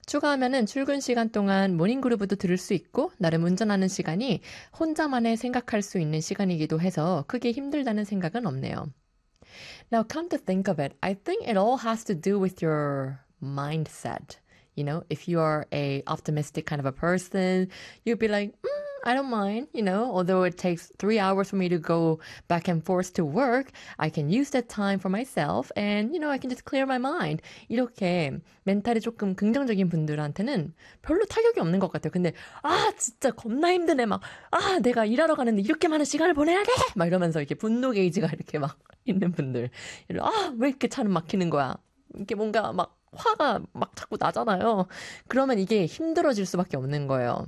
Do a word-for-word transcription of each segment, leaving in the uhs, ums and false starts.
추가하면은 출근 시간 동안 모닝그루브도 들을 수 있고 나름 운전하는 시간이 혼자만의 생각할 수 있는 시간이기도 해서 크게 힘들다는 생각은 없네요. Now come to think of it, I think it all has to do with your mindset. You know, if you are a optimistic kind of a person, you'd be like, mm, I don't mind, you know, although it takes three hours for me to go back and forth to work, I can use that time for myself and, you know, I can just clear my mind. 이렇게 멘탈이 조금 긍정적인 분들한테는 별로 타격이 없는 것 같아요. 근데, 아, 진짜 겁나 힘드네. 막, 아, 내가 일하러 가는데 이렇게 많은 시간을 보내야 돼! 막 이러면서 이렇게 분노 게이지가 이렇게 막 있는 분들. 아, 왜 이렇게 차는 막히는 거야? 이게 뭔가 막 화가 막 자꾸 나잖아요. 그러면 이게 힘들어질 수밖에 없는 거예요.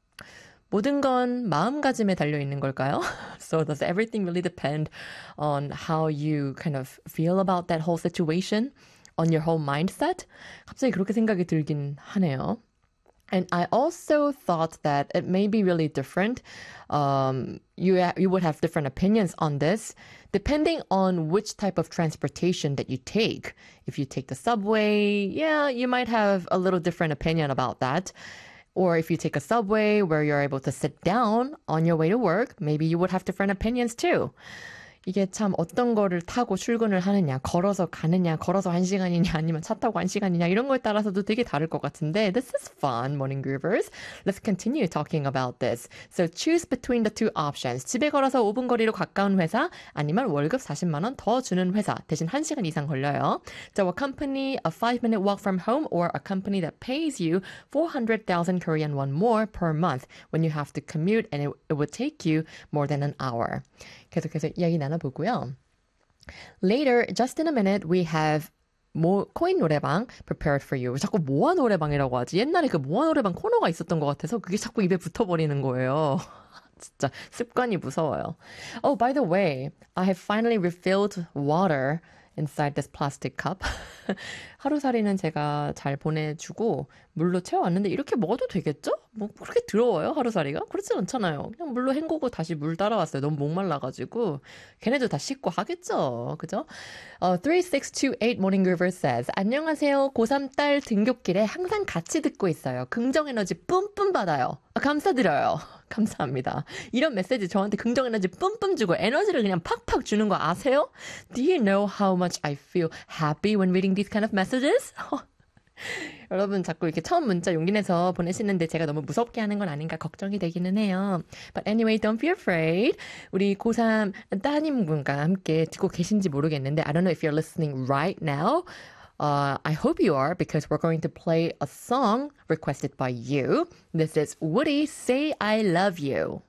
모든 건 마음가짐에 달려 있는 걸까요? So does everything really depend on how you kind of feel about that whole situation, on your whole mindset? 갑자기 그렇게 생각이 들긴 하네요. And I also thought that it may be really different. Um, you ha- you would have different opinions on this depending on which type of transportation that you take. If you take the subway, yeah, you might have a little different opinion about that. Or if you take a subway where you're able to sit down on your way to work, maybe you would have different opinions too. 이게 참 어떤 거를 타고 출근을 하느냐, 걸어서 가느냐, 걸어서 한 시간이냐, 아니면 차 타고 한 시간이냐 이런 거에 따라서도 되게 다를 것 같은데 This is fun, morning groovers. Let's continue talking about this. So choose between the two options. 집에 걸어서 오 분 거리로 가까운 회사, 아니면 월급 사십만 원 더 주는 회사, 대신 한 시간 이상 걸려요. So a company, a five minute walk from home, or a company that pays you four hundred thousand Korean won more per month when you have to commute and it, it would take you more than an hour. 계속해서 이야기 나눠보고요. Later, just in a minute, we have 모, 코인 노래방 prepared for you. 자꾸 모아 노래방이라고 하지. 옛날에 그 모아 노래방 코너가 있었던 것 같아서 그게 자꾸 입에 붙어버리는 거예요. 진짜 습관이 무서워요. Oh, by the way, I have finally refilled water inside this plastic cup. 하루살이는 제가 잘 보내주고 물로 채워왔는데 이렇게 먹어도 되겠죠? 뭐 그렇게 더러워요, 하루살이가? 그렇지 않잖아요. 그냥 물로 헹구고 다시 물 따라왔어요. 너무 목말라가지고. 걔네도 다 씻고 하겠죠. 그죠? 어, three six two eight Morning Groover says 안녕하세요. 고삼 딸 등굣길에 항상 같이 듣고 있어요. 긍정에너지 뿜뿜 받아요. 아, 감사드려요. 감사합니다. 이런 메시지 저한테 긍정에너지 뿜뿜 주고 에너지를 그냥 팍팍 주는 거 아세요? Do you know how much I feel happy when reading these kind of messages? 여러분 자꾸 이렇게 처음 문자 용기 내서 보내시는데 제가 너무 무섭게 하는 건 아닌가 걱정이 되기는 해요. But anyway, don't be afraid. 우리 고삼 따님분과 함께 듣고 계신지 모르겠는데 I don't know if you're listening right now. Uh, I hope you are because we're going to play a song requested by you. This is Woody, Say I Love You.